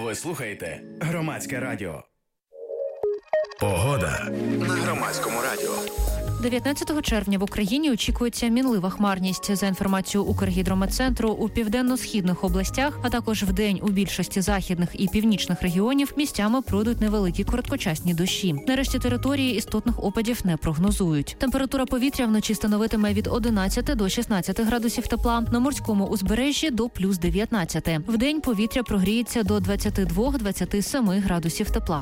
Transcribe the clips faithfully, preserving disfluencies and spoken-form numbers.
Ви слухаєте Громадське радіо. Погода на Громадському радіо. дев'ятнадцятого червня в Україні очікується мінлива хмарність. За інформацією Укргідрометцентру, у південно-східних областях, а також вдень у більшості західних і північних регіонів місцями пройдуть невеликі короткочасні дощі. Нарешті території істотних опадів не прогнозують. Температура повітря вночі становитиме від одинадцяти до шістнадцяти градусів тепла, на морському узбережжі до плюс дев'ятнадцяти. Вдень повітря прогріється до двадцяти двох - двадцяти семи градусів тепла.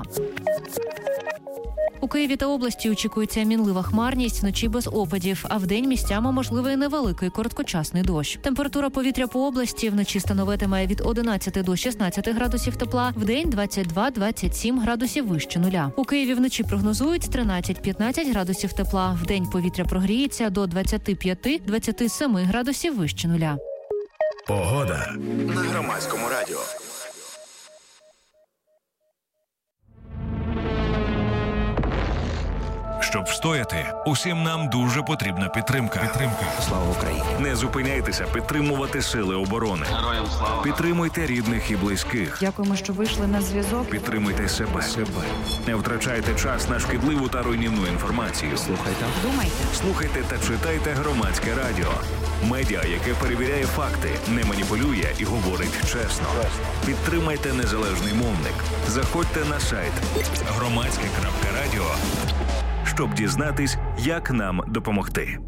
У Києві та області очікується мінлива хмарність, вночі без опадів, а вдень місцями можливий невеликий короткочасний дощ. Температура повітря по області вночі становитиме від одинадцяти до шістнадцяти градусів тепла, вдень двадцять два - двадцять сім градусів вище нуля. У Києві вночі прогнозують тринадцять - п'ятнадцять градусів тепла, вдень повітря прогріється до двадцяти п'яти - двадцяти семи градусів вище нуля. Погода на Громадському радіо. Щоб встояти, усім нам дуже потрібна підтримка. Підтримка. Слава Україні! Не зупиняйтеся підтримувати сили оборони. Героям слава! Підтримуйте рідних і близьких. Дякуємо, що вийшли на зв'язок. Підтримуйте себе. себе. Не втрачайте час на шкідливу та руйнівну інформацію. Слухайте. Думайте. Слухайте та читайте Громадське радіо. Медіа, яке перевіряє факти, не маніпулює і говорить чесно. Підтримайте незалежний мовник. Заходьте на сайт громадське крапка радіо, щоб дізнатись, як нам допомогти.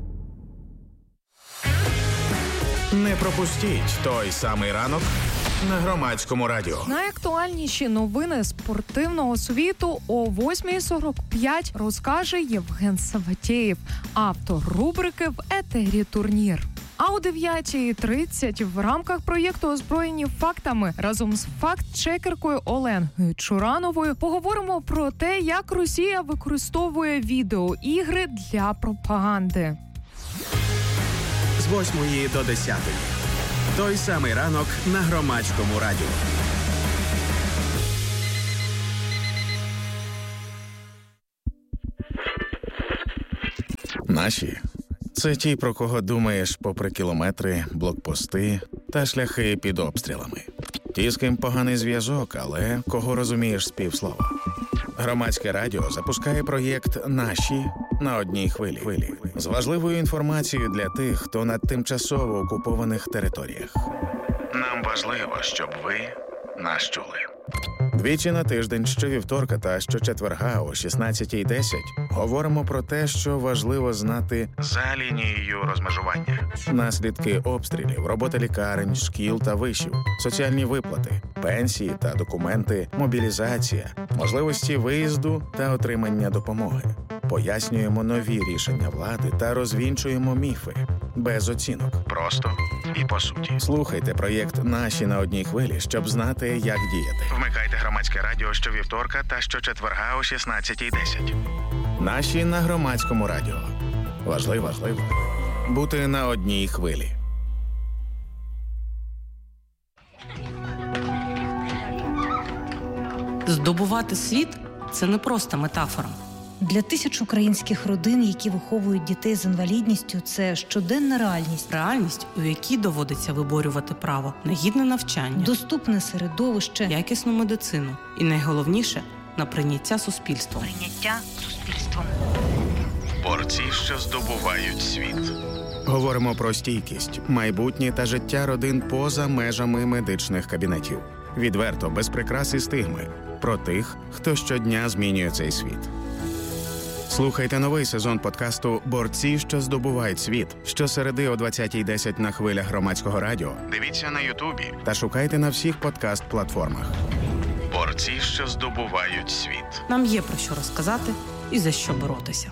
Не пропустіть той самий ранок на Громадському радіо. Найактуальніші новини спортивного світу о восьмій сорок п'ять розкаже Євген Саватєєв. Автор рубрики «В етері турнір». А о дев'ятій тридцять в рамках проєкту «Озброєні фактами» разом з факт-чекеркою Оленою Чурановою поговоримо про те, як Росія використовує відеоігри для пропаганди. З восьмої до десятої. Той самий ранок на Громадському радіо. Наші – це ті, про кого думаєш попри кілометри, блокпости та шляхи під обстрілами. Ті, з ким поганий зв'язок, але кого розумієш з півслова. Громадське радіо запускає проєкт «Наші» на одній хвилі. З важливою інформацією для тих, хто на тимчасово окупованих територіях. Нам важливо, щоб ви нас чули. Двічі на тиждень, щовівторка та щочетверга о шістнадцятій десять говоримо про те, що важливо знати за лінією розмежування. Наслідки обстрілів, робота лікарень, шкіл та вишів, соціальні виплати, пенсії та документи, мобілізація, можливості виїзду та отримання допомоги. Пояснюємо нові рішення влади та розвінчуємо міфи. Без оцінок. Просто і по суті. Слухайте проєкт «Наші» на одній хвилі, щоб знати, як діяти. Вмикайте Громадське радіо щовівторка та щочетверга о шістнадцятій десять. «Наші» на Громадському радіо. Важливо, важливо бути на одній хвилі. Здобувати світ – це не просто метафора. Для тисяч українських родин, які виховують дітей з інвалідністю, це щоденна реальність. Реальність, у якій доводиться виборювати право на гідне навчання, доступне середовище, якісну медицину і, найголовніше, на прийняття суспільством. Прийняття суспільством. Борці, що здобувають світ. Говоримо про стійкість, майбутнє та життя родин поза межами медичних кабінетів. Відверто, без прикрас і стигми. Про тих, хто щодня змінює цей світ. Слухайте новий сезон подкасту «Борці, що здобувають світ» щосереди о двадцятій десять на хвилях Громадського радіо. Дивіться на Ютубі та шукайте на всіх подкаст-платформах. Борці, що здобувають світ. Нам є про що розказати і за що боротися.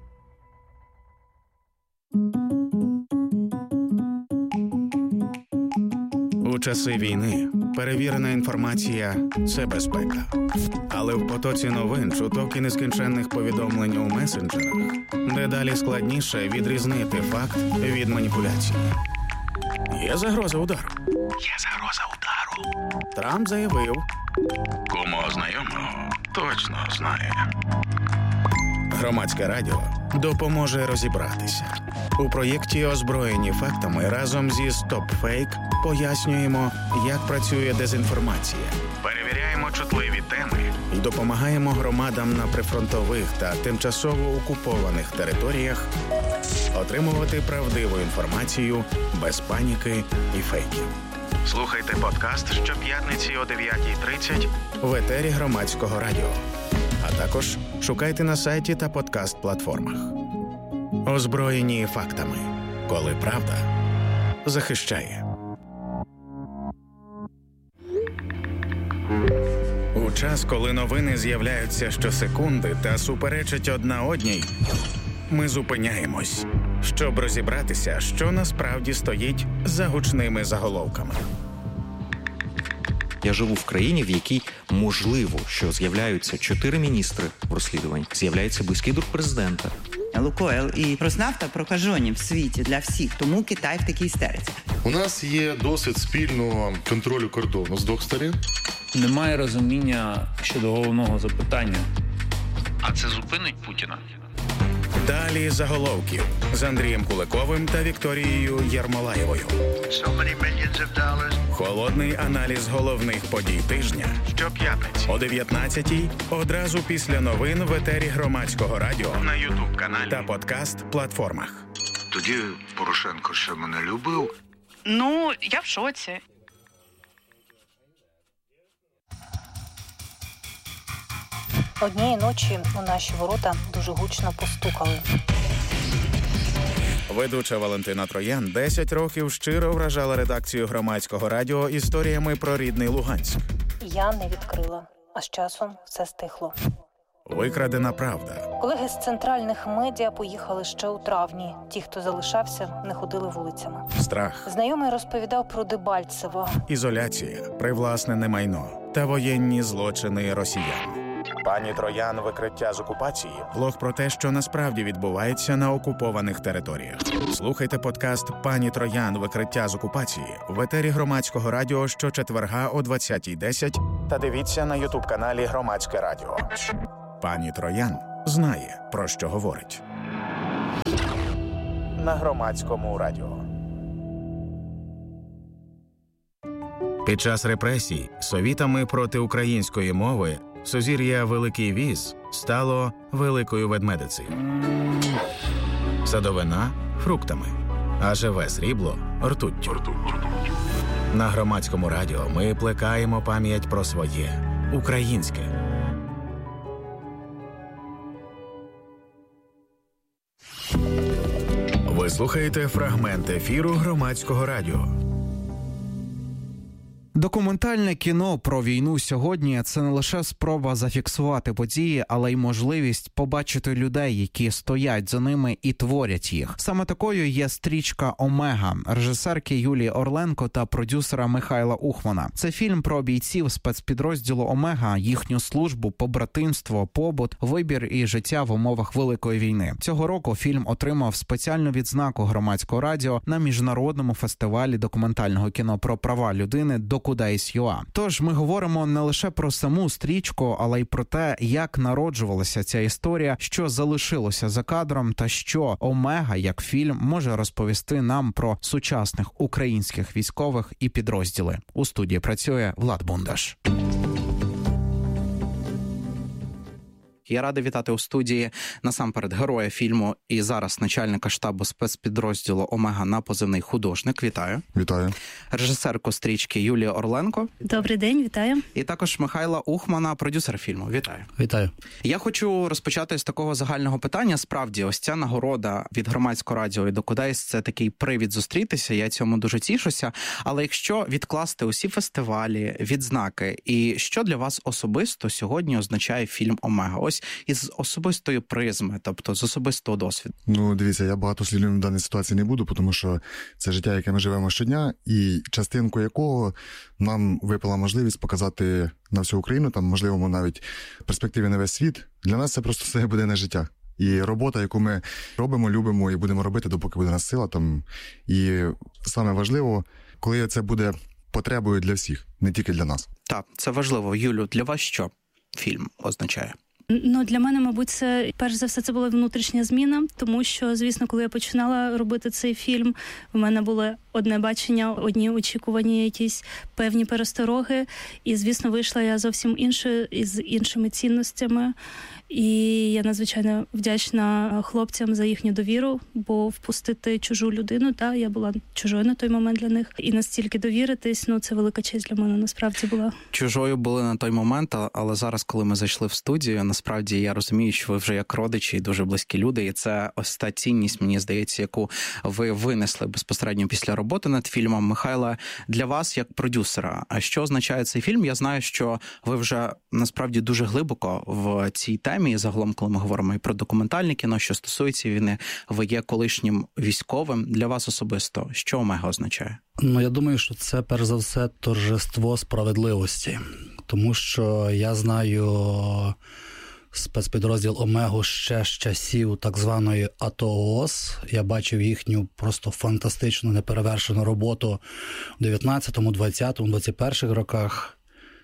У часи війни перевірена інформація – це безпека. Але в потоці новин, чуток і нескінченних повідомлень у месенджерах дедалі складніше відрізнити факт від маніпуляції. Є загроза удару. Є загроза удару. Трамп заявив. Кому знайомого точно знає. Громадське радіо допоможе розібратися. У проєкті «Озброєні фактами» разом зі StopFake пояснюємо, як працює дезінформація. Перевіряємо чутливі теми і допомагаємо громадам на прифронтових та тимчасово окупованих територіях отримувати правдиву інформацію без паніки і фейків. Слухайте подкаст щоп'ятниці о дев'ятій тридцять в етері Громадського радіо. А також шукайте на сайті та подкаст-платформах. Озброєні фактами. Коли правда захищає. У час, коли новини з'являються щосекунди та суперечать одна одній, ми зупиняємось, щоб розібратися, що насправді стоїть за гучними заголовками. Я живу в країні, в якій можливо, що з'являються чотири міністри в розслідуванні, з'являється близький друг президента. Лукойл і Роснафта прокажені в світі для всіх, тому Китай в такій істериці. У нас є досвід спільного контролю кордону з двох сторін. Немає розуміння щодо головного запитання. А це зупинить Путіна? Далі заголовків з Андрієм Куликовим та Вікторією Єрмолаєвою. Холодний аналіз головних подій тижня щоп'ятниці о дев'ятнадцятій одразу після новин в етері Громадського радіо на ютуб-каналі та подкаст-платформах. Тоді Порошенко ще мене любив? Ну, я в шоці. Однієї ночі у наші ворота дуже гучно постукали. Ведуча Валентина Троян десять років щиро вражала редакцію Громадського радіо історіями про рідний Луганськ. Я не відкрила, а з часом все стихло. Викрадена правда. Колеги з центральних медіа поїхали ще у травні. Ті, хто залишався, не ходили вулицями. Страх. Знайомий розповідав про Дебальцево. Ізоляція, привласнене майно та воєнні злочини росіян. Пані Троян «Викриття з окупації» – блог про те, що насправді відбувається на окупованих територіях. Слухайте подкаст «Пані Троян. Викриття з окупації» в етері Громадського радіо щочетверга о двадцятій десять та дивіться на ютуб-каналі Громадське радіо. Пані Троян знає, про що говорить. На Громадському радіо. Під час репресій совітами проти української мови сузір'я Великий Віз стало Великою Ведмедицею. Садовина – фруктами, а живе срібло – ртуттю. На Громадському радіо ми плекаємо пам'ять про своє – українське. Ви слухаєте фрагмент ефіру Громадського радіо. Документальне кіно про війну сьогодні – це не лише спроба зафіксувати події, але й можливість побачити людей, які стоять за ними і творять їх. Саме такою є стрічка «Омега» режисерки Юлії Орленко та продюсера Михайла Ухмана. Це фільм про бійців спецпідрозділу «Омега», їхню службу, побратимство, побут, вибір і життя в умовах Великої війни. Цього року фільм отримав спеціальну відзнаку Громадського радіо на міжнародному фестивалі документального кіно про права людини «Докудайс.ЮА». Тож ми говоримо не лише про саму стрічку, але й про те, як народжувалася ця історія, що залишилося за кадром та що «Омега» як фільм може розповісти нам про сучасних українських військових і підрозділи. У студії працює Влад Бундаш. Я радий вітати у студії насамперед героя фільму і зараз начальника штабу спецпідрозділу «Омега» на позивний «Художник». Вітаю. Вітаю. Режисерку стрічки Юлію Орленко. Добрий день, вітаю. І також Михайла Ухмана, продюсер фільму. Вітаю. Вітаю. Я хочу розпочати з такого загального питання. Справді, ось ця нагорода від Громадського радіо і «Докудайс» – це такий привід зустрітися, я цьому дуже тішуся. Але якщо відкласти усі фестивалі, відзнаки, і що для вас особисто сьогодні означає фільм «Омега»? Ось із особистої призми, тобто з особистого досвіду. Ну, дивіться, я багато слів в даній ситуації не буду, тому що це життя, яке ми живемо щодня, і частинку якого нам випала можливість показати на всю Україну, там, можливо, навіть в перспективі на весь світ. Для нас це просто все буденне життя. І робота, яку ми робимо, любимо і будемо робити, допоки буде нас сила. Там. І саме важливо, коли це буде потребою для всіх, не тільки для нас. Так, це важливо. Юлю, для вас що фільм означає? Ну, для мене, мабуть, це, перш за все, це була внутрішня зміна, тому що, звісно, коли я починала робити цей фільм, в мене було одне бачення, одні очікування, якісь певні перестороги, і, звісно, вийшла я зовсім інше, із іншими цінностями. І я надзвичайно вдячна хлопцям за їхню довіру, бо впустити чужу людину, та, я була чужою на той момент для них, і настільки довіритись, ну, це велика честь для мене, насправді, була. Чужою були на той момент, але зараз, коли ми зайшли в студію, насправді я розумію, що ви вже як родичі і дуже близькі люди, і це ось та цінність, мені здається, яку ви винесли безпосередньо після роботи над фільмом. Михайле, для вас як продюсера, а що означає цей фільм? Я знаю, що ви вже насправді дуже глибоко в цій темі, і загалом, коли ми говоримо і про документальне кіно, що стосується війни, ви є колишнім військовим. Для вас особисто, що Омега означає? Ну, я думаю, що це, перш за все, торжество справедливості. Тому що я знаю спецпідрозділ Омегу ще з часів так званої АТО-ООС. Я бачив їхню просто фантастичну, неперевершену роботу у дев'ятнадцятому, двадцятому, двадцять перших роках.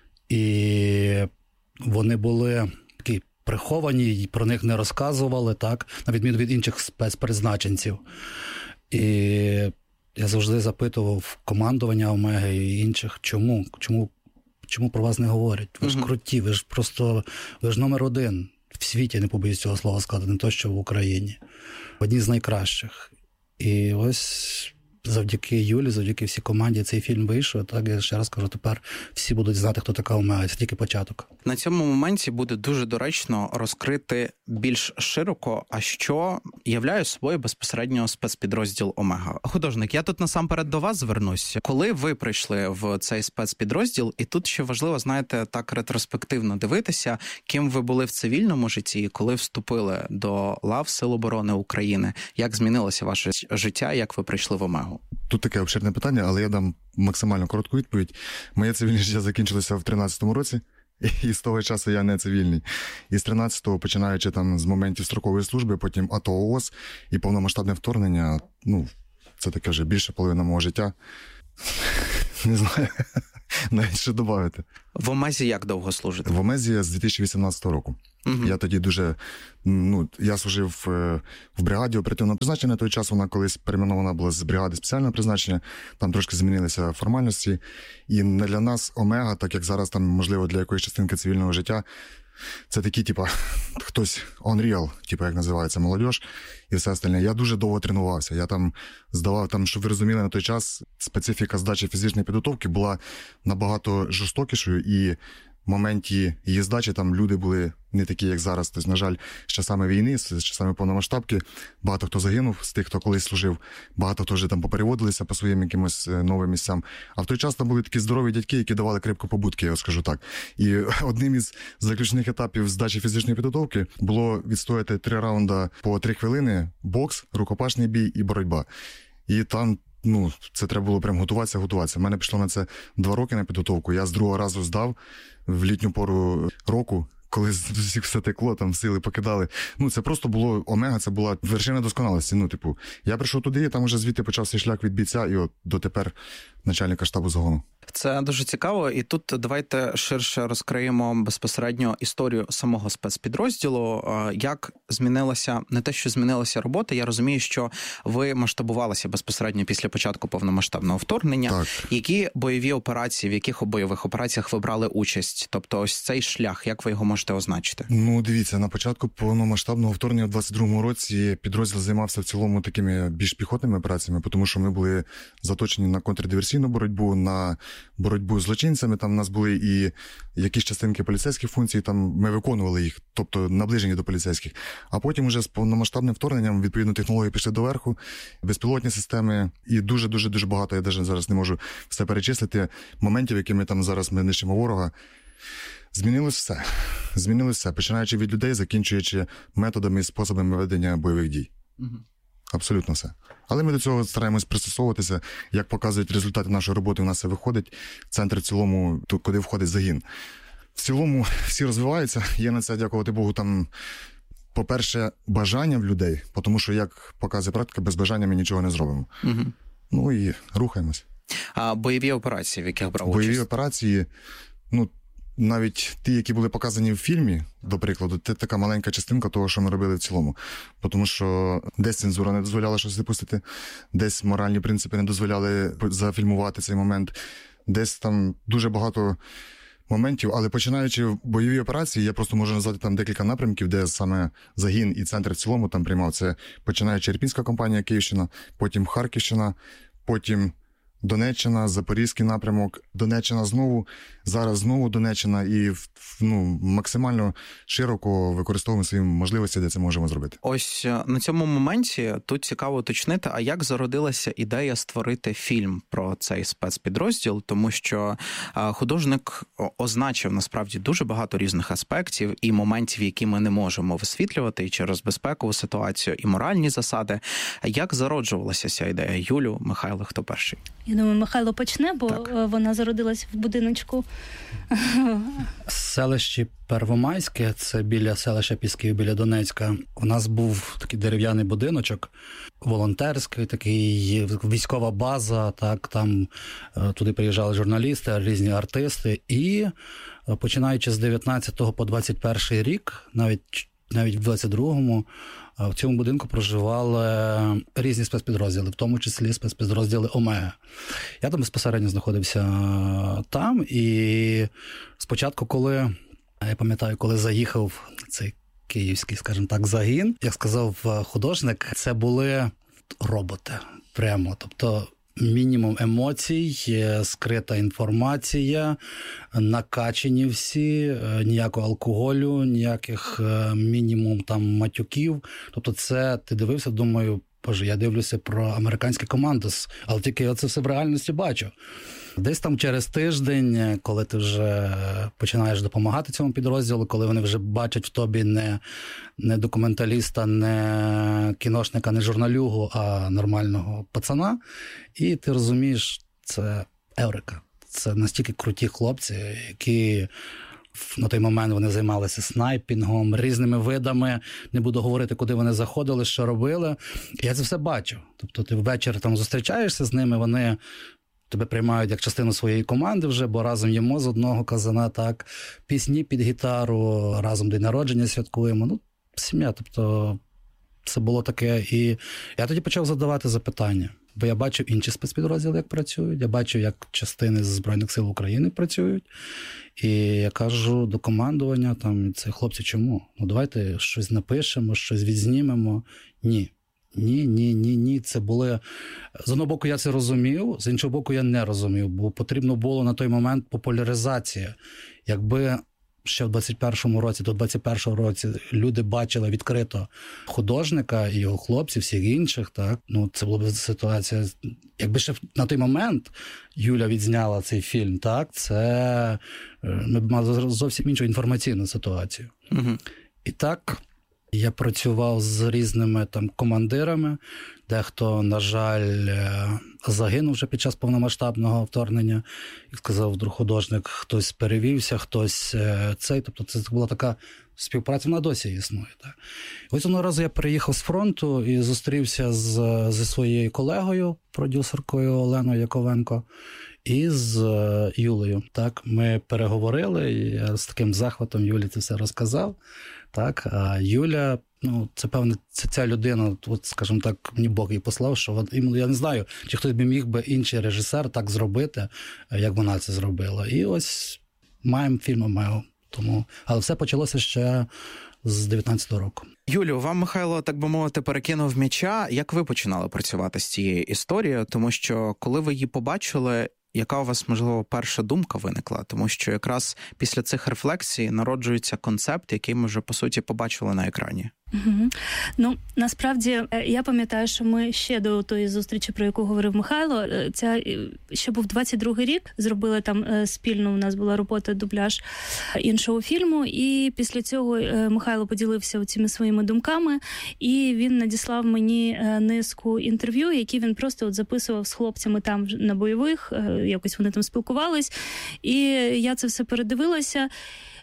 І вони були такі приховані, і про них не розказували, так, на відміну від інших спецпризначенців. І я завжди запитував командування Омеги і інших, чому, чому, чому про вас не говорять? Ви ж круті, ви ж просто, ви ж номер один в світі, не побоюсь цього слова сказати, не то, що в Україні. Одні з найкращих. І ось завдяки Юлі, завдяки всій команді цей фільм вийшов. Так, я ще раз кажу, тепер всі будуть знати, хто така Омега. Це тільки початок. На цьому моменті буде дуже доречно розкрити більш широко, а що являє собою безпосередньо спецпідрозділ Омега. Художник, я тут насамперед до вас звернусь. Коли ви прийшли в цей спецпідрозділ, і тут ще важливо, знаєте, так ретроспективно дивитися, ким ви були в цивільному житті, коли вступили до лав Сил оборони України, як змінилося ваше життя, як ви прийшли в Омегу? Тут таке обширне питання, але я дам максимально коротку відповідь. Моє цивільне життя закінчилося в тринадцятому році, і з того часу я не цивільний. І з тринадцятого, починаючи там з моментів строкової служби, потім АТО-ООС і повномасштабне вторгнення, ну, це таке вже більше половина мого життя. Не знаю, навіть що додати. В Омезі як довго служите? В Омезі з дві тисячі вісімнадцятого року. Угу. Я тоді дуже, ну, я служив в бригаді оперативного призначення. На той час вона колись перейменована була з бригади спеціального призначення. Там трошки змінилися формальності. І не для нас Омега, так як зараз там, можливо, для якоїсь частинки цивільного життя, це такі, типа, хтось unreal, типа, як називається, молодіж і все остальне. Я дуже довго тренувався. Я там здавав, там, щоб ви розуміли, на той час специфіка здачі фізичної підготовки була набагато жорстокішою, і в моменті її здачі там люди були не такі, як зараз. Тобто, на жаль, з часами війни, з часами повномасштабки, багато хто загинув з тих, хто колись служив, багато хто вже там попереводилися по своїм якимось новим місцям. А в той час там були такі здорові дядьки, які давали крепко побудки, я скажу так. І одним із заключних етапів здачі фізичної підготовки було відстояти три раунди по три хвилини, бокс, рукопашний бій і боротьба. І там, ну, це треба було прям готуватися, готуватися. У мене пішло на це два роки на підготовку. Я з другого разу здав в літню пору року, коли з усіх все текло, там сили покидали. Ну, це просто було, Омега, це була вершина досконалості. Ну, типу, я прийшов туди, там уже звідти почався шлях від бійця, і от дотепер начальника штабу загону. Це дуже цікаво, і тут давайте ширше розкриємо безпосередньо історію самого спецпідрозділу, як змінилася, не те, що змінилася робота, я розумію, що ви масштабувалися безпосередньо після початку повномасштабного вторгнення. Так. Які бойові операції, в яких бойових операціях ви брали участь? Тобто ось цей шлях, як ви його можете означити? Ну, дивіться, на початку повномасштабного вторгнення в двадцять другому році підрозділ займався в цілому такими більш піхотними операціями, тому що ми були заточені на контрдиверсійну боротьбу, на боротьбу з злочинцями, там у нас були і якісь частинки поліцейських функцій, там ми виконували їх, тобто наближені до поліцейських. А потім уже з повномасштабним вторгненням, відповідно, технології пішли доверху, безпілотні системи і дуже-дуже-дуже багато, я навіть зараз не можу все перечислити, моментів, якими там зараз ми нищимо ворога. Змінилось все. Змінилось все, починаючи від людей, закінчуючи методами і способами ведення бойових дій. Угу. Абсолютно все. Але ми до цього стараємось пристосовуватися. Як показують результати нашої роботи, у нас все виходить. Центр в цілому, куди входить загін. В цілому всі розвиваються. Є на це, дякувати Богу, там, по-перше, бажання в людей, тому що, як показує практика, без бажання ми нічого не зробимо. Угу. Ну і рухаємось. А бойові операції, в яких брав участь? Бойові операції, ну, навіть ті, які були показані в фільмі, до прикладу, це така маленька частинка того, що ми робили в цілому. Тому що десь цензура не дозволяла щось випустити, десь моральні принципи не дозволяли зафільмувати цей момент, десь там дуже багато моментів, але починаючи бойові операції, я просто можу назвати там декілька напрямків, де саме загін і центр в цілому там приймав. Це починаючи Ірпінська кампанія, Київщина, потім Харківщина, потім Донеччина, Запорізький напрямок, Донеччина знову, зараз знову Донеччина і ну, максимально широко використовуємо свої можливості, де це можемо зробити. Ось на цьому моменті тут цікаво уточнити, а як зародилася ідея створити фільм про цей спецпідрозділ, тому що художник означив насправді дуже багато різних аспектів і моментів, які ми не можемо висвітлювати і через безпекову ситуацію, і моральні засади. Як зароджувалася ця ідея? Юлю, Михайло, хто перший? Я думаю, Михайло почне, бо так. Вона зародилась в будиночку. Селище Первомайське, це біля селища Пісків, біля Донецька. У нас був такий дерев'яний будиночок, волонтерський, такий військова база, так, там туди приїжджали журналісти, різні артисти. І починаючи з дев'ятнадцятого по двадцять перший рік, навіть, навіть в двадцять другому, в цьому будинку проживали різні спецпідрозділи, в тому числі спецпідрозділи Омега. Я там безпосередньо знаходився там, і спочатку, коли, я пам'ятаю, коли заїхав цей київський, скажімо так, загін, як сказав художник, це були роботи прямо, тобто мінімум емоцій, скрита інформація, накачені всі, ніякого алкоголю, ніяких мінімум там матюків. Тобто це, ти дивився, думаю, боже, я дивлюся про американське командос, але тільки я це все в реальності бачу. Десь там через тиждень, коли ти вже починаєш допомагати цьому підрозділу, коли вони вже бачать в тобі не, не документаліста, не кіношника, не журналюгу, а нормального пацана, і ти розумієш, це еврика. Це настільки круті хлопці, які на той момент вони займалися снайпінгом, різними видами. Не буду говорити, куди вони заходили, що робили. Я це все бачу. Тобто ти ввечері там зустрічаєшся з ними, вони тебе приймають як частину своєї команди вже, бо разом їмо з одного казана, так, пісні під гітару, разом день народження святкуємо. Ну, сім'я, тобто це було таке. І я тоді почав задавати запитання, бо я бачив інші спецпідрозділи, як працюють, я бачив, як частини Збройних сил України працюють. І я кажу до командування, там, це хлопці, чому? Ну, давайте щось напишемо, щось відзнімемо. Ні. Ні, ні, ні, ні. Це були... З одного боку я це розумів, з іншого боку я не розумів, бо потрібно було на той момент популяризація. Якби ще в двадцять першому році, до двадцять першого році люди бачили відкрито художника і його хлопців, всіх інших, так, ну це була б ситуація. Якби ще на той момент Юля відзняла цей фільм, так, це ми б мали зовсім іншу інформаційну ситуацію. Угу. І так... Я працював з різними там командирами, дехто, на жаль, загинув вже під час повномасштабного вторгнення. Як сказав вдруг художник, хтось перевівся, хтось цей. Тобто це була така співпраця, вона досі існує. Так. Ось одного разу я приїхав з фронту і зустрівся з, зі своєю колегою, продюсеркою Оленою Яковенко, і з Юлею. Так, ми переговорили, і я з таким захватом Юлі це все розказав. Так, а Юля, ну, це, певне, це ця людина, от, скажімо так, мені Бог її послав, що я не знаю, чи хтось би міг би інший режисер так зробити, як вона це зробила. І ось маємо фільм «Омега». Тому, але все почалося ще з дев'ятнадцятого року. Юлю, вам Михайло, так би мовити, перекинув м'яча. Як ви починали працювати з цією історією? Тому що, коли ви її побачили, яка у вас, можливо, перша думка виникла? Тому що якраз після цих рефлексій народжується концепт, який ми вже, по суті, побачили на екрані. Угу. Ну, насправді, я пам'ятаю, що ми ще до тої зустрічі, про яку говорив Михайло, ця ще був двадцять другий рік, зробили там спільно, у нас була робота, дубляж іншого фільму, і після цього Михайло поділився цими своїми думками, і він надіслав мені низку інтерв'ю, які він просто от записував з хлопцями там на бойових, якось вони там спілкувались, і я це все передивилася.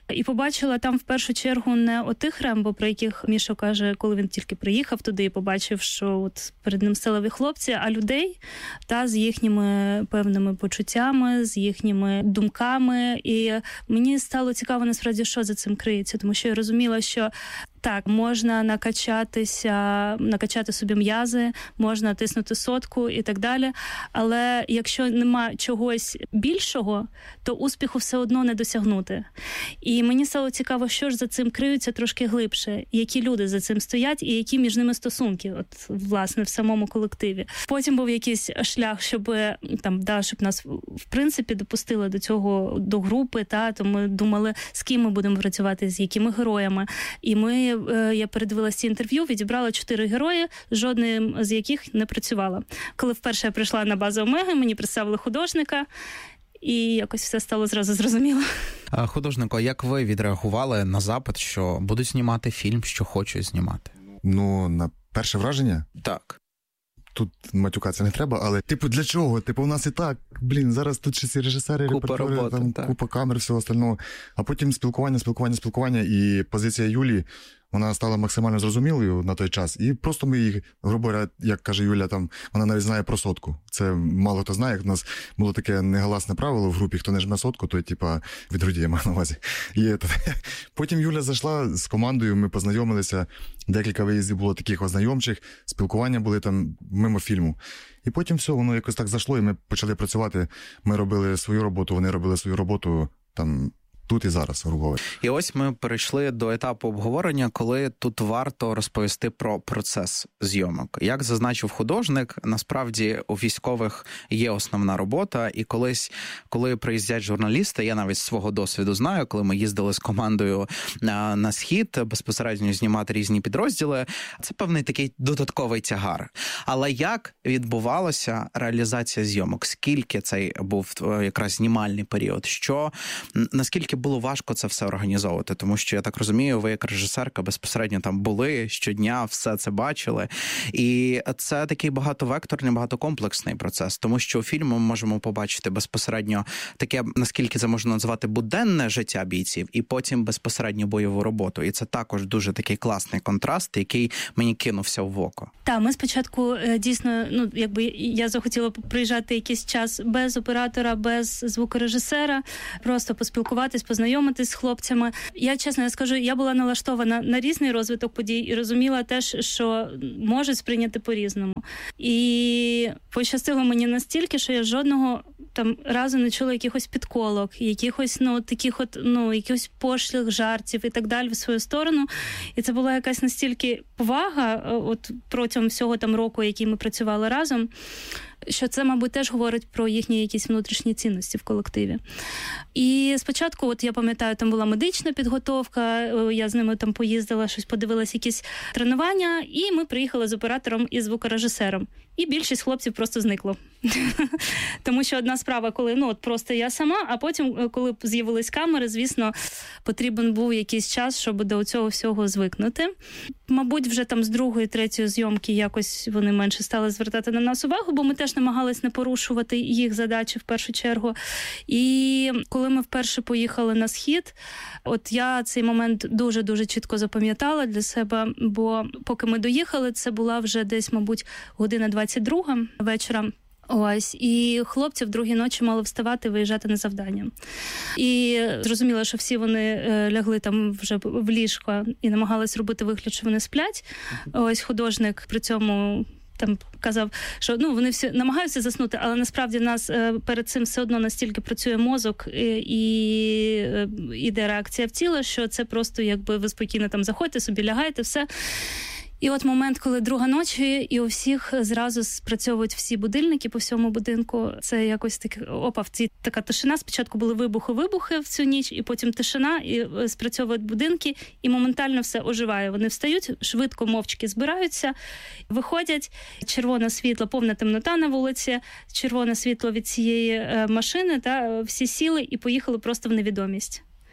І побачила там в першу чергу не отих Рембо, про яких Міша каже, коли він тільки приїхав туди і побачив, що от перед ним сталеві хлопці, а людей та з їхніми певними почуттями, з їхніми думками. І мені стало цікаво, насправді, що за цим криється, тому що я розуміла, що так, можна накачатися, накачати собі м'язи, можна тиснути сотку і так далі, але якщо нема чогось більшого, то успіху все одно не досягнути. І мені стало цікаво, що ж за цим криються трошки глибше, які люди за цим стоять і які між ними стосунки, от, власне, в самому колективі. Потім був якийсь шлях, щоб, там, да, щоб нас, в принципі, допустили до цього, до групи, та, то ми думали, з ким ми будемо працювати, з якими героями. І ми я передивилася ці інтерв'ю, відібрала чотири герої, жодним з яких не працювала. Коли вперше я прийшла на базу Омеги, мені представили художника, і якось все стало зразу зрозуміло. Художнику, як ви відреагували на запит, що будуть знімати фільм, що хочуть знімати? Ну, на перше враження? Так. Тут матюкатися не треба, але, типу, для чого? Типу, у нас і так, блін, зараз тут ще всі режисери, купа репертери, роботи, там, так. купа камер, всього остального. А потім спілкування, спілкування, спілкування, і позиція Юлії, вона стала максимально зрозумілою на той час. І просто ми їх, грубо говоря, як каже Юля, там, вона навіть знає про сотку. Це мало хто знає, як у нас було таке негласне правило в групі, хто не жме сотку, той, типа, від груді, я маю на увазі. І потім Юля зайшла з командою, ми познайомилися, декілька виїздів було таких ознайомчих, спілкування були там мимо фільму. І потім все, воно якось так зайшло, і ми почали працювати. Ми робили свою роботу, вони робили свою роботу, там, тут і зараз, грубо говоря. І ось ми перейшли до етапу обговорення, коли тут варто розповісти про процес зйомок. Як зазначив художник, насправді у військових є основна робота, і колись, коли приїздять журналісти, я навіть з свого досвіду знаю, коли ми їздили з командою на, на Схід, безпосередньо знімати різні підрозділи, це певний такий додатковий тягар. Але як відбувалася реалізація зйомок? Скільки цей був якраз знімальний період? Що, наскільки було важко це все організовувати, тому що, я так розумію, ви як режисерка безпосередньо там були щодня, все це бачили. І це такий багатовекторний, багатокомплексний процес, тому що у фільмі ми можемо побачити безпосередньо таке, наскільки це можна назвати, буденне життя бійців, і потім безпосередньо бойову роботу. І це також дуже такий класний контраст, який мені кинувся в око. Так, ми спочатку дійсно, ну, якби я захотіла приїжджати якийсь час без оператора, без звукорежисера, просто поспілкуватись, познайомитись з хлопцями. Я, чесно я скажу, я була налаштована на різний розвиток подій і розуміла теж, що можуть сприйняти по-різному. І пощастило мені настільки, що я жодного там разу не чула якихось підколок, якихось, ну, таких от, ну, якихось пошлих жартів і так далі в свою сторону. І це була якась настільки повага от протягом всього там року, який ми працювали разом, що це, мабуть, теж говорить про їхні якісь внутрішні цінності в колективі. І спочатку, от я пам'ятаю, там була медична підготовка, я з ними там поїздила, щось подивилась, якісь тренування, і ми приїхали з оператором і звукорежисером. І більшість хлопців просто зникло. Тому що одна справа, коли, ну, от просто я сама, а потім, коли з'явились камери, звісно, потрібен був якийсь час, щоб до цього всього звикнути. Мабуть, вже там з другої, третьої зйомки якось вони менше стали звертати на нас увагу, бо ми теж намагались не порушувати їх задачі в першу чергу. І коли ми вперше поїхали на Схід, от я цей момент дуже-дуже чітко запам'ятала для себе, бо поки ми доїхали, це була вже десь, мабуть, година двадцять друга вечора. Ось, і хлопці в другій ночі мали вставати, виїжджати на завдання. І зрозуміло, що всі вони лягли там вже в ліжко і намагались робити вигляд, що вони сплять. Ось художник при цьому там казав, що, ну, вони всі намагаються заснути, але насправді в нас перед цим все одно настільки працює мозок і іде реакція в тіло, що це просто, якби, ви спокійно там заходьте собі, лягаєте, все. І от момент, коли друга ночі, і у всіх зразу спрацьовують всі будильники по всьому будинку. Це якось таке, опа, в цій така тишина. Спочатку були вибухи-вибухи в цю ніч, і потім тишина, і спрацьовують будинки, і моментально все оживає. Вони встають, швидко, мовчки збираються, виходять, червоне світло, повна темнота на вулиці, червоне світло від цієї машини, та всі сіли і поїхали просто в невідомість.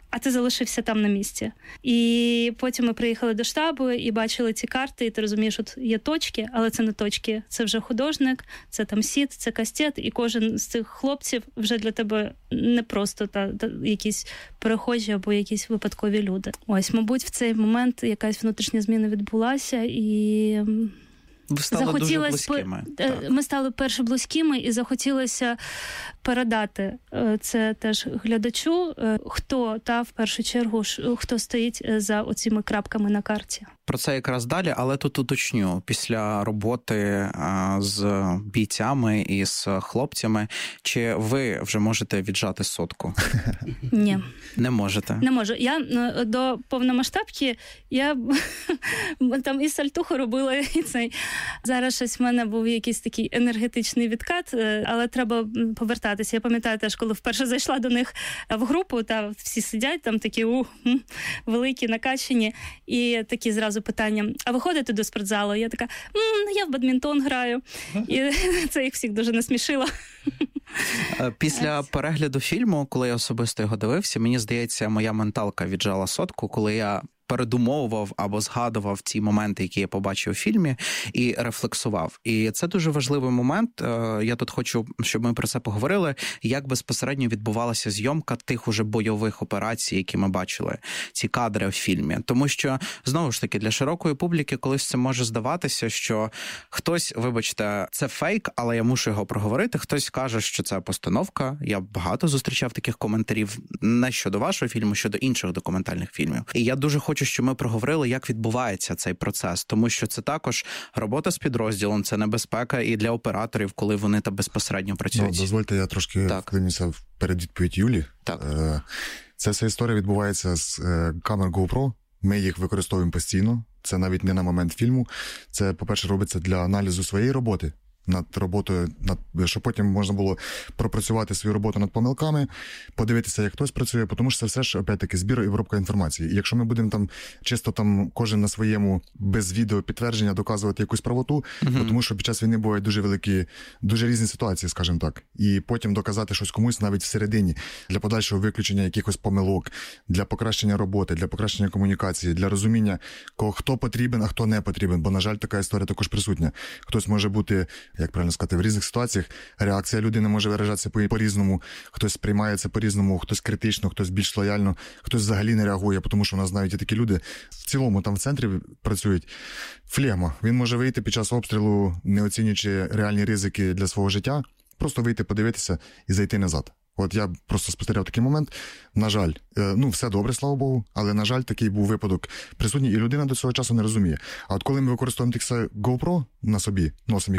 а ти залишився там на місці. І потім ми приїхали до штабу і бачили ці карти, і ти розумієш, от є точки, але це не точки. Це вже художник, це там сіт, це кастет, і кожен з цих хлопців вже для тебе не просто та, та якісь перехожі або якісь випадкові люди. Ось, мабуть, в цей момент якась внутрішня зміна відбулася, і... Ви стали дуже близькими. Так. Ми стали перше близькими, і захотілося передати це теж глядачу, хто, та, в першу чергу, хто стоїть за оціми крапками на карті. Про це якраз далі, але тут уточню. Після роботи з бійцями і з хлопцями, чи ви вже можете віджати сотку? Ні. Не можете? Не можу. Я до повномасштабки, я там і сальтуху робила, і цей. Зараз щось в мене був якийсь такий енергетичний відкат, але треба повертатися. Я пам'ятаю теж, коли вперше зайшла до них в групу, та всі сидять там такі у, великі, накачані, і такі зразу питання, а ви ходите до спортзалу? Я така, м-м, я в бадмінтон граю. І це їх всіх дуже насмішило. Після перегляду фільму, коли я особисто його дивився, мені здається, моя менталка віджала сотку, коли я передумовував або згадував ті моменти, які я побачив у фільмі, і рефлексував. І це дуже важливий момент. Я тут хочу, щоб ми про це поговорили, як безпосередньо відбувалася зйомка тих уже бойових операцій, які ми бачили, ці кадри в фільмі. Тому що, знову ж таки, для широкої публіки колись це може здаватися, що хтось, вибачте, це фейк, але я мушу його проговорити, хтось каже, що це постановка. Я багато зустрічав таких коментарів не щодо вашого фільму, щодо інших документальних фільмів. І я дуже хочу, що ми проговорили, як відбувається цей процес, тому що це також робота з підрозділом, це небезпека і для операторів, коли вони там безпосередньо працюють. Ну, дозвольте, я трошки вклинюся в передвідповідь Юлі. Так. Ця вся історія відбувається з камер GoPro, ми їх використовуємо постійно, це навіть не на момент фільму, це, по-перше, робиться для аналізу своєї роботи, над роботою, над, щоб потім можна було пропрацювати свою роботу над помилками, подивитися, як хтось працює, тому що це все ж, опять-таки, збір і обробка інформації. І якщо ми будемо там чисто там кожен на своєму без відео підтвердження доказувати якусь правоту, uh-huh. тому що під час війни бувають дуже великі, дуже різні ситуації, скажімо так. І потім доказати щось комусь навіть всередині, для подальшого виключення якихось помилок, для покращення роботи, для покращення комунікації, для розуміння, кого, хто потрібен, а хто не потрібен. Бо, на жаль, така історія також присутня. Хтось може бути, як правильно сказати, в різних ситуаціях реакція людини може виражатися по-різному, хтось сприймає це по-різному, хтось критично, хтось більш лояльно, хтось взагалі не реагує, тому що у нас навіть і такі люди в цілому там в центрі працюють. Флегма. Він може вийти під час обстрілу, не оцінюючи реальні ризики для свого життя, просто вийти, подивитися і зайти назад. От я просто спостерігав такий момент. На жаль, ну все добре, слава Богу, але, на жаль, такий був випадок присутній, і людина до цього часу не розуміє. А от коли ми використовуємо тих GoPro на собі, носимо їх